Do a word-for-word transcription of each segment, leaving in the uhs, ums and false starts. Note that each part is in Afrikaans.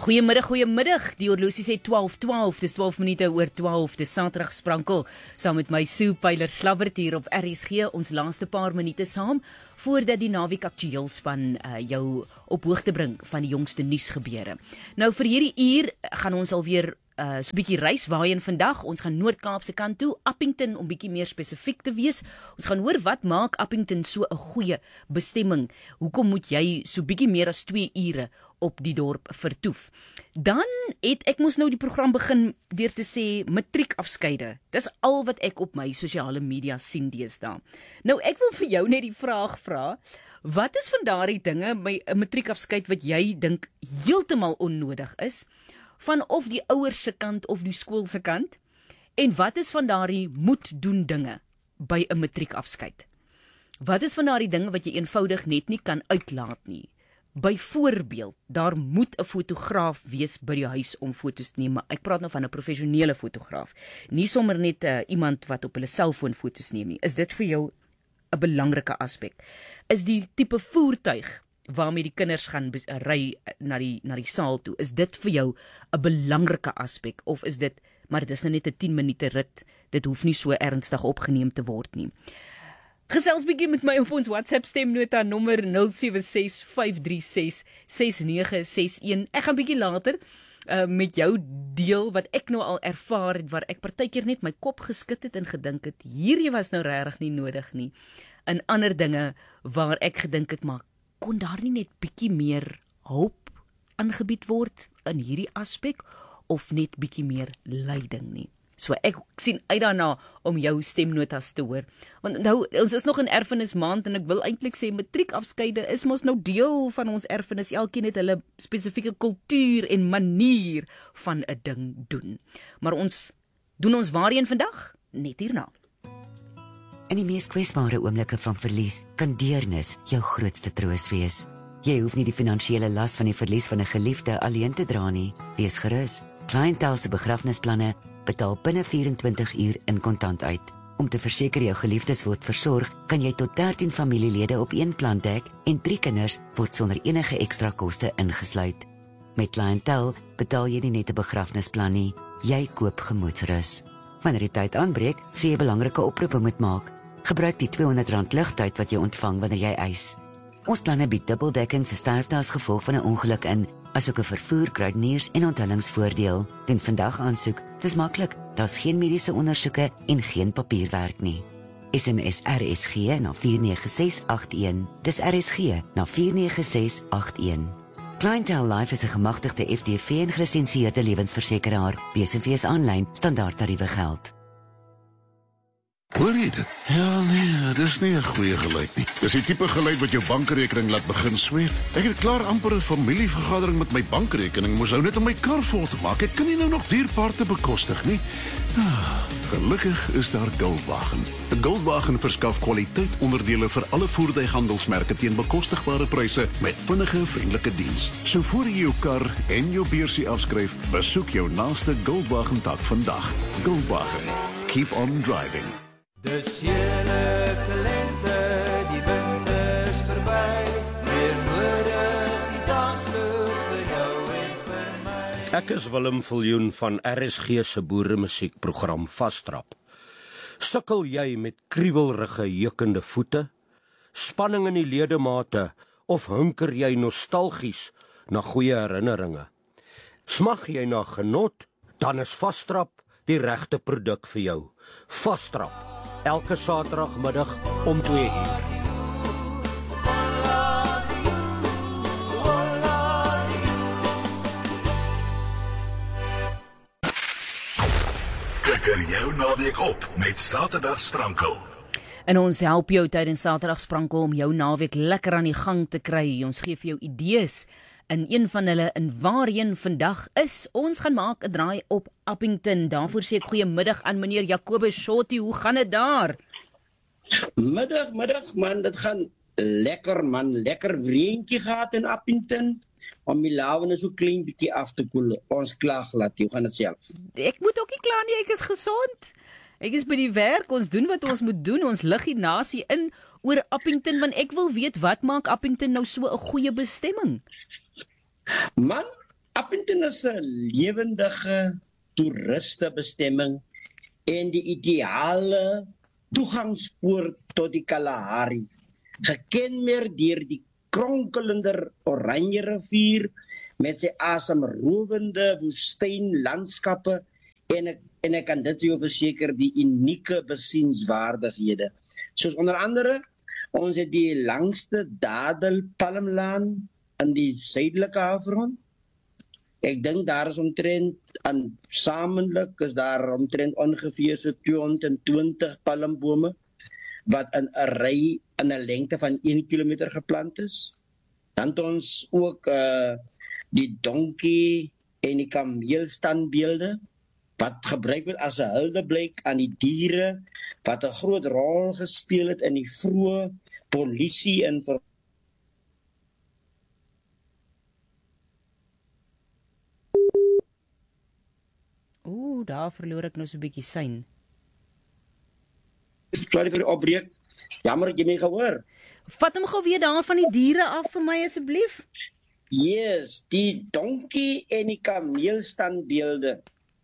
Goeiemiddag, goeiemiddag. Die horlosie sê twaalf twaalf, dis twaalf minute oor twaalf, dis Saterdag sprankel, saam met my Sue Pyler-Slabbert hier op R S G, ons laaste paar minute saam, voordat die naweek aktueel span uh, jou op hoogte bring van die jongste nuusgebeure. Nou vir hierdie uur gaan ons alweer Uh, so 'n bietjie reis waarheen vandag. Ons gaan Noord-Kaapse kant toe, Appington om bietjie meer spesifiek te wees. Ons gaan hoor wat maak Appington so 'n goeie bestemming. Hoekom moet jy so bietjie meer as twee ure op die dorp vertoef? Dan het ek mos nou die program begin deur te sê matriekafskeide. Dis al wat ek op my sosiale media sien deesdae. Nou ek wil vir jou net die vraag vra, wat is van daardie dinge by 'n matriekafskeid wat jy dink heeltemal onnodig is? Van of die ouers se kant of die skool se kant, en wat is van daardie moet doen dinge by 'n matriekafskeid? Wat is van daardie dinge wat jy eenvoudig net nie kan uitlaat nie? Byvoorbeeld, daar moet 'n fotograaf wees by die huis om foto's te neem, maar ek praat nou van 'n professionele fotograaf, nie sommer net uh, iemand wat op hulle selfoon foto's neem nie. Is dit vir jou 'n belangrike aspek? Is die tipe voertuig waarmee die kinders gaan ry na die na die saal toe, is dit vir jou 'n belangrike aspek, of is dit, maar dit is nou net 'n tien minute rit, dit hoef nie so ernstig opgeneem te word nie. Gesels bietjie met my op ons WhatsApp stemnota nommer nul sewe ses vyf drie ses ses nege ses een. Ek gaan bietjie later uh, met jou deel wat ek nou al ervaar het, waar ek partykeer net my kop geskit het en gedink het, hierdie was nou regtig nie nodig nie, en ander dinge waar ek gedink het, maar kon daar nie net bietjie meer hulp aangebied word in hierdie aspek, of net bietjie meer leiding nie. So ek sien uit daarna om jou stemnotas te hoor. Want nou, ons is nog in erfenismaand, en ek wil eintlik sê matriekafskeide is mos nou deel van ons erfenis. Elkeen het hulle spesifieke kultuur en manier van 'n ding doen. Maar ons doen ons waarheen vandag? Net hierna. In die mees kwesbare oomblikke van verlies kan deernis jou grootste troos wees. Jy hoef nie die finansiële las van die verlies van 'n geliefde alleen te dra nie. Wees gerus. Clientele se begrafnisplanne betaal binne vyf en twintig uur in kontant uit. Om te verseker jou geliefdes word versorg, kan jy tot dertien familielede op een plan dek en drie kinders word sonder enige ekstra koste ingesluit. Met Clientele betaal jy nie net 'n begrafnisplan nie, jy koop gemoedsrus. Wanneer die tyd aanbreek, sê jy belangrike oproepe moet maak. Gebruik die tweehonderd rand ligtyd wat jy ontvang wanneer jy eis. Ons planne bied dubbeldekking vir sterfte as gevolg van 'n ongeluk in, asook 'n vervoer, kruideniers en onthullingsvoordeel. Doen vandag aansoek. Dis maklik. Daar's geen mediese ondersoeke en geen papierwerk nie. S M S R S G na vier nege ses agt een. Dis R S G na vier nege ses agt een. Clientele Life is 'n gemagtigde F D V en gelisensieerde lewensversekeraar. B S V is aanlyn, standaard tariewe geld. Hoor jy dit? Ja, nee, dis nie 'n goeie geluid nie. Dis die tipe geluid wat jou bankrekening laat begin sweet. Ek het klaar amper 'n familievergadering met my bankrekening, moes nou net om my kar vol te maak. Ek kan nie nou nog dierpaarte bekostig nie. Ah, gelukkig is daar Goldwagen. Goldwagen verskaf kwaliteit onderdele vir alle voertuighandelsmerke teen bekostigbare pryse met vinnige, vriendelike diens. So voor jy jou kar en jou beursie afskryf, besoek jou naaste Goldwagen tak vandag. Goldwagen. Keep on driving. Dis heerlike lente, die winter is verby, weer nodig die dansvloer vir jou en vir my. Ek is Willem Viljoen van R S G se boeremusiekprogram Vastrap. Sukkel jy met kriewelrige jeukende voete, spanning in die ledemate, of hunker jy nostalgies na goeie herinneringe? Smag jy na genot, dan is Vastrap die regte produk vir jou. Vastrap, elke Saterdagmiddag om twee uur. Kikker jou naweek op met Saterdag Sprankel. En ons help jou tydens Saterdag Sprankel om jou naweek lekker aan die gang te kry. Ons gee vir jou idees. En een van hulle in waarheen vandag is, ons gaan maak 'n draai op Appington. Daarvoor sê ek goeiemiddag aan meneer Jacobus Shorty. Hoe gaan dit daar? Middag, middag man, dit gaan lekker man, lekker vreentjie gehad in Appington. Om die lawe so klein bietjie af te koel. Ons klag laat, hoe gaan dit self? Ek moet ook nie kla nie, ek is gesond. Ek is by die werk, ons doen wat ons moet doen, ons lig die nasie in oor Appington, want ek wil weet, wat maak Appington nou so 'n goeie bestemming? Man, Appington is 'n lewendige toeristebestemming en die ideale toegangspoort tot die Kalahari, gekenmerk deur die kronkelende Oranje rivier met sy asemrowende woestynlandskappe en ek, en ek kan dit vir jou verseker die unieke besienswaardighede. Soos onder andere, ons het die langste dadelpalmlaan in die suidelike halfrond. Ek dink daar is omtrent aan samentlik is daar omtrent ongeveer so tweehonderdtwintig palmbome wat in 'n ry in 'n lengte van een kilometer geplant is. Dan het ons ook uh, die donkie en die kameel standbeelde wat gebruik word as 'n huldeblyk aan die diere wat 'n groot rol gespeel het in die vroeë polisie en ver Ooh, daar verloor ek nou so 'n bietjie sein. Sorry vir die opbreek. Jammer ek jy my gehoor. Vat hom gou weer daar van die diere af vir my asseblief. Yes, die donkie en die kameel standbeelde.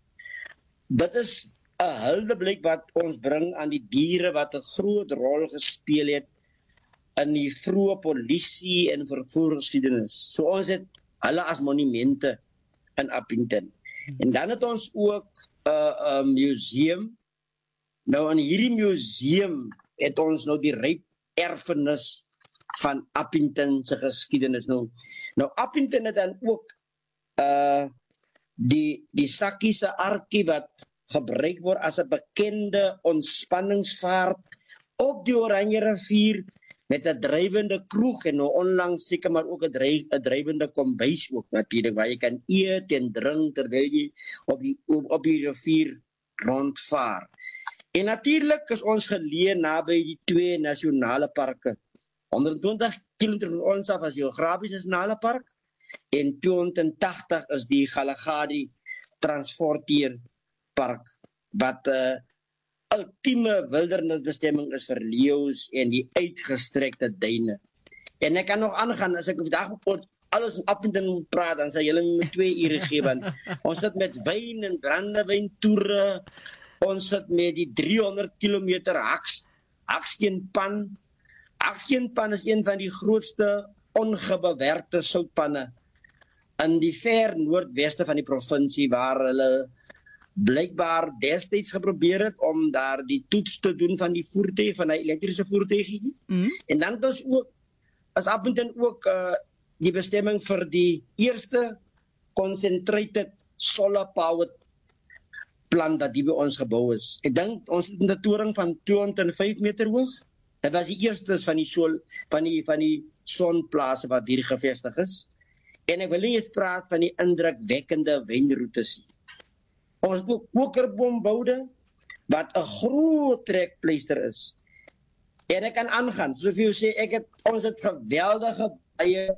Dit is 'n huldeblyk wat ons bring aan die diere wat 'n groot rol gespeel het in die vroeë polisie en vervoergeskiedenis. So ons het hulle as monumente in Appington. En dan het ons ook 'n uh, uh, museum. Nou in hierdie museum het ons nou die ryk erfenis van Appington se geskiedenis. Nou, nou Appington het dan ook uh, die die sakkie se arkie wat gebruik word as 'n bekende ontspanningsvaart op die Oranje rivier met 'n drywende kroeg en nou onlangs seker maar ook 'n dry, 'n drywende kombuis ook natuurlik waar jy kan eet en drink terwyl jy op die op, op die rivier rondvaar. En natuurlik is ons geleë naby die twee nasionale parke. honderdtwintig kilometer van ons af as Geografiese Nasionale Park en tweehonderdtagtig is die Kalahari Transporteerpark wat 'n uh, ultieme wildernisbestemming is vir leeu's en die uitgestrekte duine. En ek kan nog aangaan as ek vandag op alles in Appington moet praat, dan sal julle my twee ure gee want ons sit met wyn en brandewyn toere. Ons sit met die driehonderd kilometer haks hakskeenpan. Hakskeenpan is een van die grootste ongebewerkte soutpanne in die ver noordweste van die provinsie waar hulle blykbaar destyds geprobeer het om daar die toets te doen van die voertuig, van die elektriese voertuigie. Mm. En dan het ons ook, as Appington ook uh, die bestemming vir die eerste concentrated solar powered plant wat die by ons gebou is. Ek dink ons het 'n toring van tweehonderd vyf meter hoog. Dit was die eerste van die sol van die van die sonplase wat hier gevestig is. En ek wil nie eens praat van die indrukwekkende wynroetes. Ons het ook kokerboomwoude wat 'n groot trekpleister is. En ek kan aangaan, soos jy sê, ek het ons het geweldige baie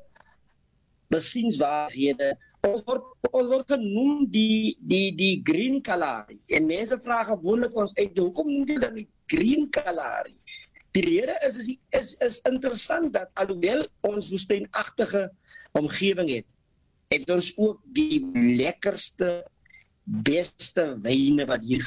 besienswaardighede. Ons word ons word genoem die die die Green Kalahari. En mense vra gewoonlik ons uit, hoekom noem jy dan die Green Kalahari? Die rede is is is is interessant dat alhoewel ons woestynagtige omgewing het, het ons ook die lekkerste, beste wyne wat hier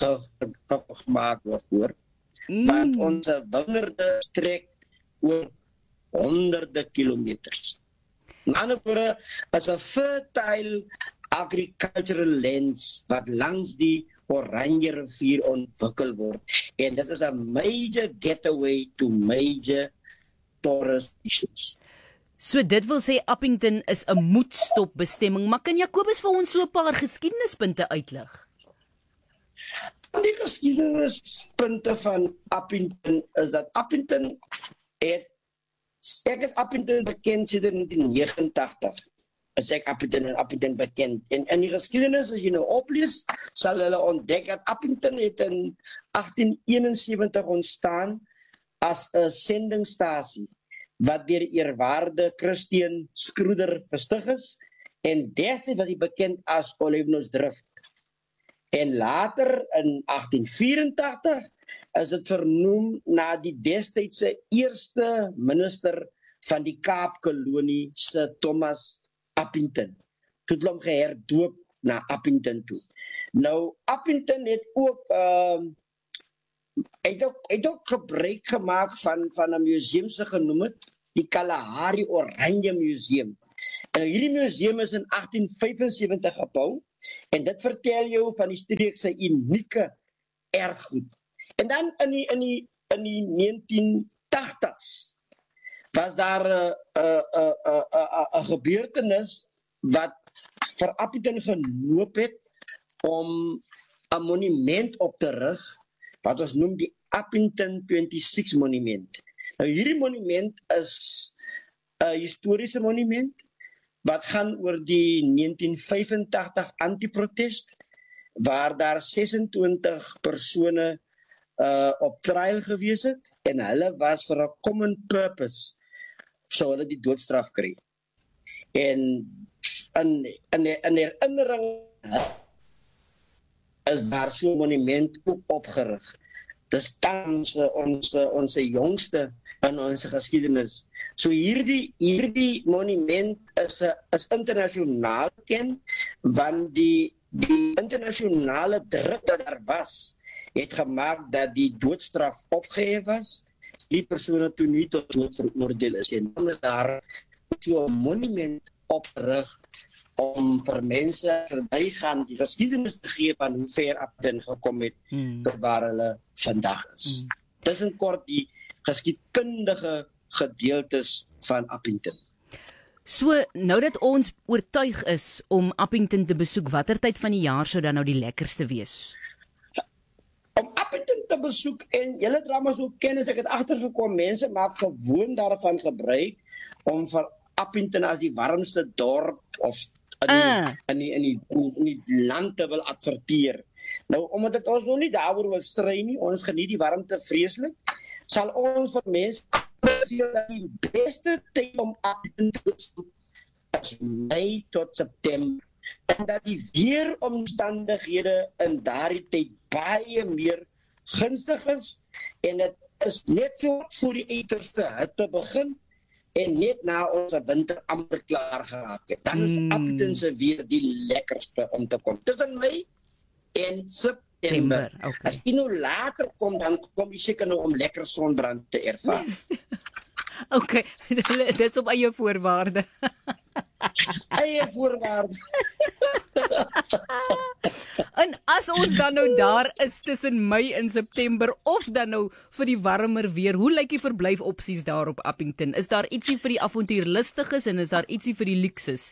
gemaak word, hoor. Mm. Want ons wingerde strek oor honderde kilometers. In ander woorde, as 'n fertile agricultural lands wat langs die Oranje rivier ontwikkel word. En dit is 'n major getaway to major tourist issues. So dit wil sê Appington is 'n moedstop bestemming, maar kan Jacobus vir ons so 'n paar geskiedenispunte uitlig? Die geskiedenispunte van Appington is dat Appington het ek is Appington bekend sedert negentien negenentagtig. Is ek Appington en Appington bekend. En in die geskiedenis as jy nou oplees, sal hulle ontdek dat Appington het in agtien eenensewentig ontstaan as 'n sendingstasie wat deur eerwaarde Christian Skroeder gestig is en destyds was hy bekend as Olyfnosdrift. En later in agtien vyerentagtig is dit vernoem na die destydse eerste minister van die Kaapkolonie se Thomas Appington. toe het hulle hom geherdoop na Appington toe. Nou, Appington het ook, uh, het ook, het ook gebruik gemaakt van, van een museum, ze genoem het, die Kalahari Oranje Museum. En hierdie museum is in agtien vyfensewentig gebouw, en dit vertel jou van die streek sy unieke erfgoed. En dan in die, in die, in die negentien tachtigs was daar een uh, uh, uh, uh, uh, gebeurtenis wat vir Appington genoop het om een monument op te rig, wat ons noem die Appington tweeëntwintig monument. Nou hierdie monument is een historische monument, wat gaan oor die negentien vyfentagtig anti-protest, waar daar sesentwintig persone uh, op trial gewees het, en hulle was vir 'n common purpose, sou hulle die doodstraf kry. En in, in, in herinnering is daar so 'n monument ook opgerig. Dis tans onze, onze jongste in onze geskiedenis. So hierdie, hierdie monument is, is internasionaal bekend, want die, die internasionale druk dat daar was, het gemaakt dat die doodstraf opgehef was, die persone toe nie tot dood veroordeel is. En dan is daar so 'n monument opgerig om vir mense verbygaan die geskiedenis te gee van hoe ver Appington gekom het hmm. tot waar hulle vandag is. Hmm. Dis in kort die geskiedkundige gedeeltes van Appington. So, nou dat ons oortuig is om Appington te besoek, watter tyd van die jaar sou dan nou die lekkerste wees? Om Appington te besoek, en julle drama so kennis, ek het agtergekom, mense maak gewoon daarvan gebruik om vir Appington as die warmste dorp of in die, ah. in die, in die, in die, in die land te wil adverteer. Nou, omdat het ons nog nie daaroor wil stry nie, ons geniet die warmte vreeslik, sal ons vir mense aanbeveel dat die beste tyd om Appington te besoek is Mei tot September. En dat die weeromstandighede in daardie tyd baie meer gunstig is, en het is net so voor die uiterste hitte begin, en net na onze winter amper klaar geraak het. Dan is mm. Appington se weer die lekkerste om te kom. Tussen Mei en September. Okay. As jy nou later kom, dan kom jy seker nou om lekker sonbrand te ervaar. Oké, okay. Dis op eie voorwaarde. Eie voorwaarde. En as ons dan nou daar is tussen Mei en September, of dan nou vir die warmer weer, hoe lyk die verblyfopsies daar op Appington? Is daar ietsie vir die avontuurlustiges en is daar ietsie vir die luukses?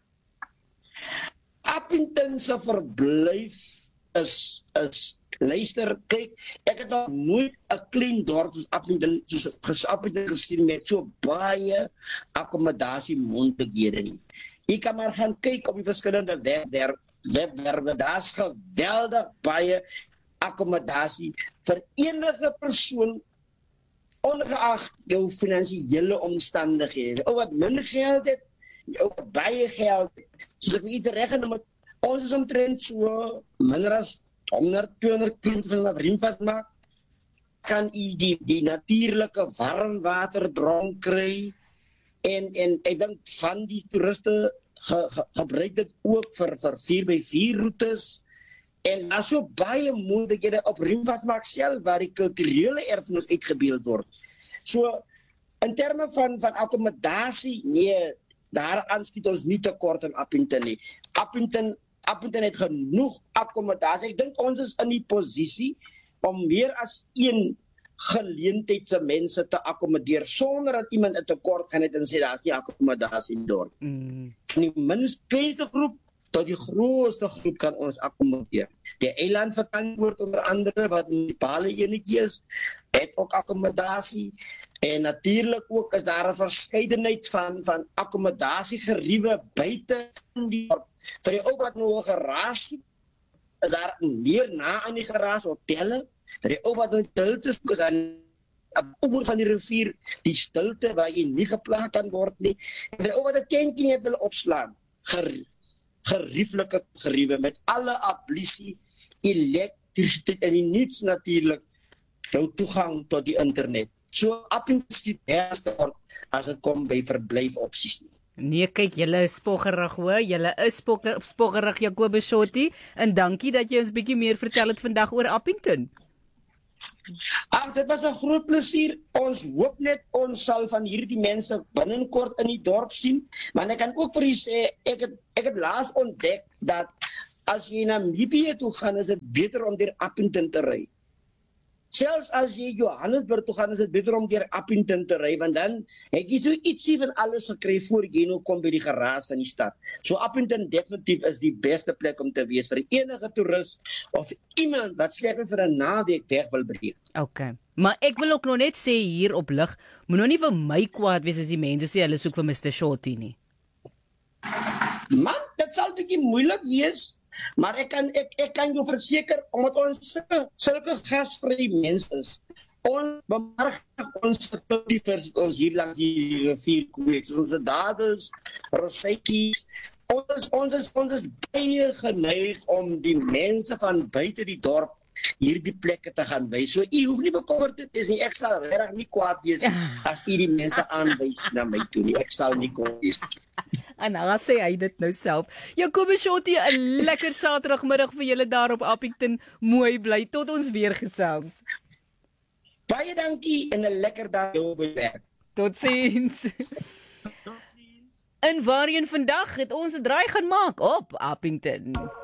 Appington se verblyf is, is luister, kyk, ek het nog nooit 'n klein dorp soos Appington, soos Appington gesien met so baie akkommodasie moontlikhede nie. Jy kan maar gaan kyk op die verskillende webwerwe, webwerwe, daar's geweldig baie akkommodasie vir enige persoon, ongeag jou finansiële omstandighede. Ou wat min geld het, ou wat baie geld het. Soos ek nie reg genoem het, ons is omtrent so minder as honderd, tweehonderd kilometer van dat riem vastmaak, kan jy die, die natuurlike warmwaterbron kry, en, en ek dink van die toeriste ge, ge, gebruik dit ook vir, vir vier by vier routes, en daar so baie moontlikhede op riem vastmaak self, waar die kulturele erfenis uitgebeeld word. So, in terme van, van akkommodasie, nee, daaraan skiet ons nie tekort in Appington nie. Appington Appington het genoeg akkommodasie. Ek dink ons is in die posisie om meer as een geleentheid se mense te akkommodeer, sonder dat iemand 'n tekort gaan het en sê daar's nie akkommodasie in die dorp. Mm. Van die minst kleinste groep tot die grootste groep kan ons akkommodeer. Die eilandvakansie word onder andere, wat munisipale enetjie is, het ook akkommodasie. En natuurlik ook is daar 'n verskeidenheid van, van akkommodasiegeriewe buite in die dorp. Vir die ou wat nou 'n garaas soek, is daar meer na aan die garaas hotelle. Vir die ou wat nou stilte soek, is aan oor van die rivier die stilte waar jy nie geplaag kan word nie. Vir die ou wat 'n tentjie net wil opslaan, ger, gerieflike geriewe met alle ablusie, elektrisiteit en die niets natuurlik jou toegang tot die internet. So Appington skiet herste as dit kom by verblyfopsies nie. Nee, kyk, julle is spoggerig hoor. Julle is spogger, spoggerig Jacobus Shorty en dankie dat jy ons bietjie meer vertel het vandag oor Appington. Ag, dit was 'n groot plesier. Ons hoop net ons sal van hierdie mense binnekort in die dorp sien, maar ek kan ook vir u sê ek het ek het laas ontdek dat as jy na Namibië toe gaan, is dit beter om deur Appington te ry. Selfs as jy Johannesburg toe gaan, is dit beter om deur Appington te ry, want dan het jy so ietsie van alles gekry voor jy nou kom by die geraas van die stad. So Appington definitief is die beste plek om te wees vir enige toerist of iemand wat slegs vir 'n naweek weg wil breek. Okay. Maar ek wil ook nog net sê hier op lig, moet nou nie vir my kwaad wees as die mense sê hulle soek vir mister Shorty nie. Man, dit sal 'n bietjie moeilik wees. Maar ek kan ek ek kan jou verseker omdat ons sulke sulke gasvrye mense is. Ons bemark ons kultivers ons hier langs die rivier kweek, soos ons dadels, rosetjies. Ons ons is ons is baie geneig om die mense van buite die dorp hierdie plekke te gaan wys. So u hoef nie bekommerd te wees nie. Ek sal regtig nie kwaad wees as u die mense aanwys na my toe nie. Ek sal nie kwaad wees nie. En dan sê hy dit nou self. Jacobus Shorty, 'n lekker Saterdagmiddag vir julle daar op Appington. Mooi bly tot ons weer gesels. Baie dankie en 'n lekker dag jou by werk. Totsiens. En waarheen vandag het ons 'n draai gaan maak op Appington.